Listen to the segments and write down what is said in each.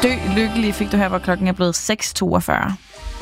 Dø lykkelig fik du her, hvor klokken er blevet 6:42.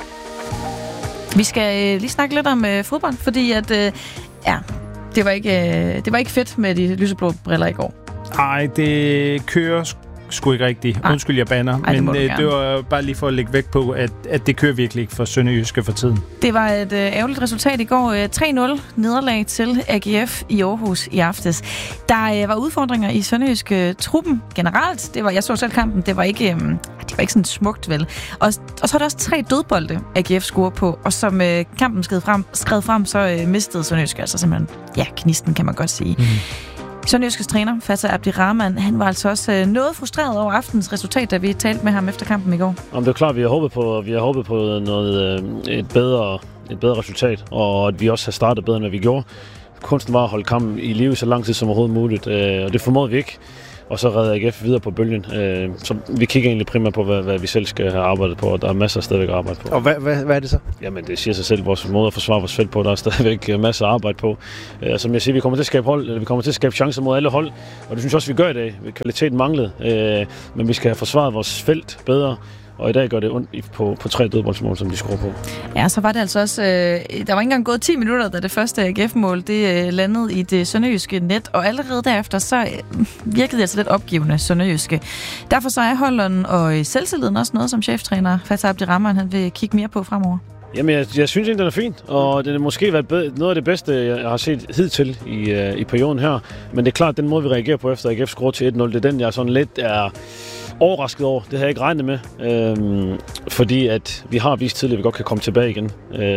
Vi skal lige snakke lidt om fodbold, fordi at, det var ikke fedt med de lyseblå briller i går. Nej, det kører sgu ikke rigtigt. Undskyld, jeg banner. Men det var bare lige for at lægge vægt på, at det kører virkelig ikke for Sønderjyske for tiden. Det var et ærgerligt resultat i går. 3-0 nederlag til AGF i Aarhus i aftes. Der var udfordringer i Sønderjyske truppen generelt. Jeg så selv kampen. Det var ikke sådan smukt, vel. Og så er der også 3 dødbolde, AGF scorede på. Og som kampen skred frem, så mistede Sønderjyske. Altså simpelthen, knisten kan man godt sige. Sønderjyskes træner, Fatah Abdirahman, han var altså også noget frustreret over aftens resultat, da vi talte med ham efter kampen i går. Det er klart, vi har håbet på et bedre resultat, og at vi også har startet bedre, end hvad vi gjorde. Kunsten var at holde kampen i live så lang tid som overhovedet muligt, og det formåede vi ikke. Og så redder AGF videre på bølgen. Så vi kigger egentlig primært på, hvad vi selv skal have arbejdet på, og der er masser af stadigvæk at arbejde på. Og hvad er det så? Jamen, det siger sig selv, vores måde at forsvare vores felt på, der er stadigvæk masser af arbejde på. Som jeg siger, vi kommer til at skabe chancer mod alle hold, og det synes jeg også, vi gør i dag. Kvaliteten manglede, men vi skal have forsvaret vores felt bedre. Og i dag gør det ondt på 3 dødboldsmål, som de skruer på. Ja, så var det altså også... der var ikke engang gået 10 minutter, da det første AGF-mål det landede i det sønderjyske net. Og allerede derefter, så virkede det altså lidt opgivende sønderjyske. Derfor så er holderen og selvtilliden også noget, som cheftræner Fatah Abdirahman, han vil kigge mere på fremover. Jamen, jeg synes egentlig, den er fint, og det har måske været noget af det bedste, jeg har set hidtil i perioden her. Men det er klart, den måde, vi reagerer på efter AGF scorer til 1-0, det er den, jeg sådan lidt er overrasket over. Det har jeg ikke regnet med, fordi at vi har vist tidligere, at vi godt kan komme tilbage igen.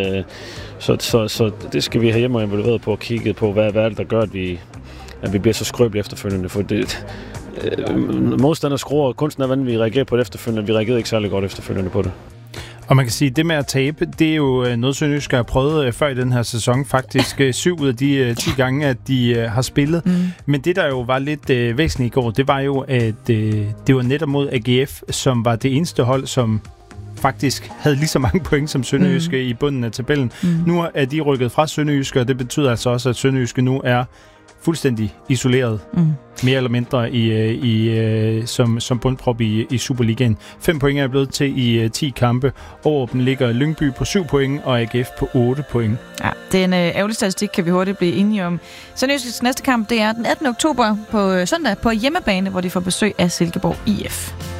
Så det skal vi have hjemme og evalueret på og kigge på, hvad er det, der gør, at vi bliver så skrøbelige efterfølgende. For modstander skruer, kunsten er, hvordan vi reagerer på det efterfølgende. Vi reagerede ikke særlig godt efterfølgende på det. Og man kan sige, at det med at tabe, det er jo noget, Sønderjyske har prøvet før i den her sæson. Faktisk 7 ud af de 10 gange, at de har spillet. Men det, der jo var lidt væsentligt i går, det var jo, at det var netop mod AGF, som var det eneste hold, som faktisk havde lige så mange point som Sønderjyske i bunden af tabellen. Nu er de rykket fra Sønderjyske, og det betyder altså også, at Sønderjyske nu er fuldstændig isoleret, mere eller mindre som bundprop i Superligaen. 5 point er blevet til i 10 kampe. Over dem ligger Lyngby på 7 point, og AGF på 8 point. Ja, det er en ærgerlig statistik, kan vi hurtigt blive enige om. Sønderjyskes næste kamp, det er den 18. oktober på søndag på hjemmebane, hvor de får besøg af Silkeborg IF.